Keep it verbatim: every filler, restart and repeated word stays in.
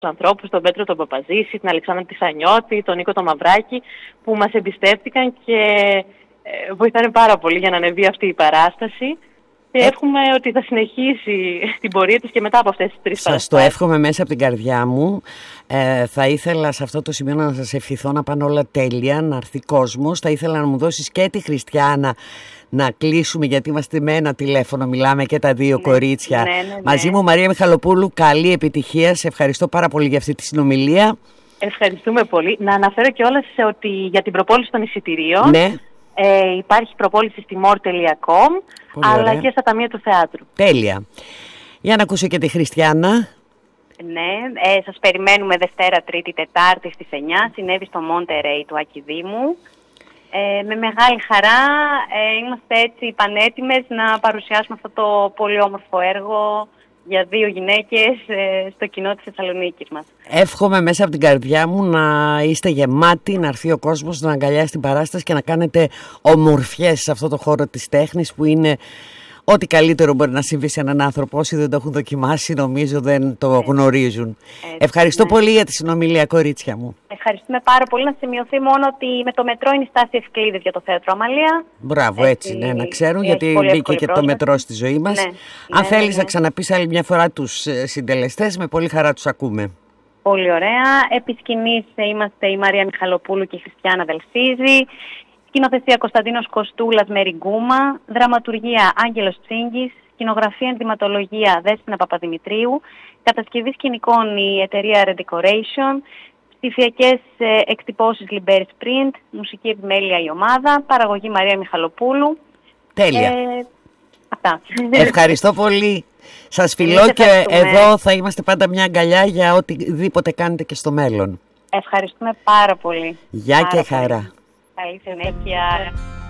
ανθρώπους, τον Πέτρο τον Παπαζήση, την Αλεξάνδρα τη Σανιώτη, τον Νίκο τον Μαυράκη, που μας εμπιστεύτηκαν και ε, βοηθάνε πάρα πολύ για να ανεβεί αυτή η παράσταση. Και ε... εύχομαι ότι θα συνεχίσει την πορεία της και μετά από αυτές τις τρεις παραστάσεις. Σας το εύχομαι μέσα από την καρδιά μου. Ε, θα ήθελα σε αυτό το σημείο να σας ευχηθώ να πάνε όλα τέλεια, να έρθει κόσμος. Θα ήθελα να μου δώσεις και τη Χριστιάνα να κλείσουμε, γιατί είμαστε με ένα τηλέφωνο, μιλάμε και τα δύο ναι, κορίτσια. Ναι, ναι, ναι. Μαζί μου Μαρία Μιχαλοπούλου, καλή επιτυχία. Σε ευχαριστώ πάρα πολύ για αυτή τη συνομιλία. Ευχαριστούμε πολύ. Να αναφέρω κιόλας ότι για την προπόληση των εισιτηρίων ναι. ε, υπάρχει προπόληση στη more τελεία com αλλά ωραία. Και στα ταμεία του θεάτρου. Τέλεια. Για να ακούσω και τη Χριστιάνα. Ναι, ε, σας περιμένουμε Δευτέρα, Τρίτη, Τετάρτη στις εννιά. Συνέβη στο Monterey του Ακιδήμου. Ε, με μεγάλη χαρά ε, είμαστε έτσι πανέτοιμες να παρουσιάσουμε αυτό το πολύ όμορφο έργο για δύο γυναίκες ε, στο κοινό της Θεσσαλονίκης μας. Εύχομαι μέσα από την καρδιά μου να είστε γεμάτοι, να έρθει ο κόσμος να αγκαλιάσει την παράσταση και να κάνετε ομορφιές σε αυτό το χώρο της τέχνης που είναι ό,τι καλύτερο μπορεί να συμβεί σε έναν άνθρωπο. Όσοι δεν το έχουν δοκιμάσει νομίζω δεν το έτσι, γνωρίζουν. Έτσι, Ευχαριστώ ναι. πολύ για τη συνομιλία, κορίτσια μου. Ευχαριστούμε πάρα πολύ. Να σημειωθεί μόνο ότι με το μετρό είναι η στάση Ευκλήδης για το Θέατρο Αμαλία. Μπράβο, έτσι, έτσι ναι, να ξέρουν, γιατί μπήκε και το μετρό στη ζωή μας. Ναι, Αν ναι, θέλεις ναι, ναι. να ξαναπείς άλλη μια φορά τους συντελεστές, με πολύ χαρά τους ακούμε. Πολύ ωραία. Επί σκηνής είμαστε η Μαρία Μιχαλοπούλου και η Χριστιάνα Δελσίζη. Σκηνοθεσία Κωνσταντίνος Κοστούλας, Μέρη Γκούμα. Δραματουργία Άγγελος Τσίγκης. Σκηνογραφία ενδυματολογία Δέσποινα Παπαδημητρίου. Κατασκευή σκηνικών η εταιρεία Red Decoration. Ψηφιακές ε, εκτυπώσεις Liberis Print. Μουσική επιμέλεια η ομάδα. Παραγωγή Μαρία Μιχαλοπούλου. Τέλεια. Ε, αυτά. Ευχαριστώ πολύ. Σας φιλώ και εδώ θα είμαστε πάντα μια αγκαλιά για οτιδήποτε κάνετε και στο μέλλον. Ευχαριστούμε πάρα πολύ. Γεια πάρα και χαρά. Καλή συνέχεια.